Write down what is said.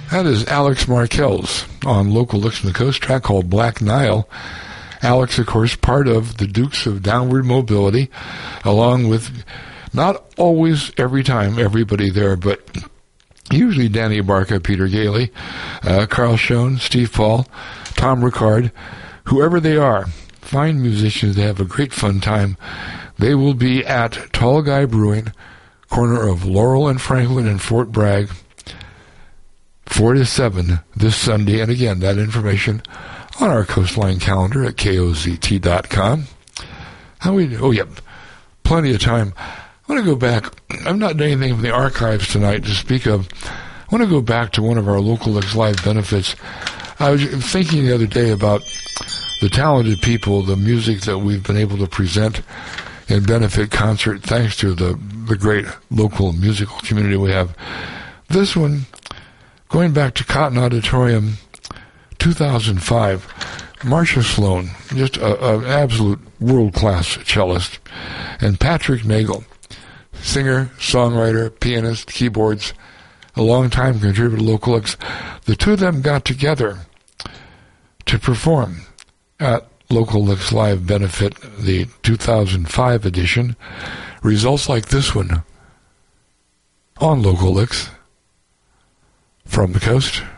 That is Alex Markel's on Local Licks from the Coast, track called Black Nile. Alex, of course, part of the Dukes of Downward Mobility, along with not always every time everybody there, but usually Danny Barca, Peter Gailey, Carl Schoen, Steve Paul, Tom Ricard, whoever they are, fine musicians. They have a great fun time. They will be at Tall Guy Brewing, corner of Laurel and Franklin in Fort Bragg, 4 to 7 this Sunday. And again, that information on our Coastline calendar at kozt.com. Plenty of time. I want to go back. I've not done anything from the archives tonight to speak of. I want to go back to one of our Local Licks Live benefits. I was thinking the other day about the talented people, the music that we've been able to present in benefit concert, thanks to the great local musical community we have. This one, going back to Cotton Auditorium, 2005, Marcia Sloan, just an absolute world-class cellist, and Patrick Nagel, singer, songwriter, pianist, keyboards, a long-time contributor to Local Licks. The two of them got together to perform at Local Licks Live Benefit, the 2005 edition. Results like this one on Local Licks from the Coast.